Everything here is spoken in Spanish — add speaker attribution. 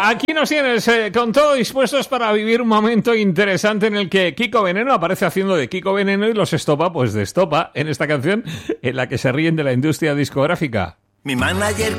Speaker 1: Aquí nos tienes con todo dispuestos para vivir un momento interesante en el que Kiko Veneno aparece haciendo de Kiko Veneno y los Estopa, pues de Estopa, en esta canción en la que se ríen de la industria discográfica.
Speaker 2: Mi manager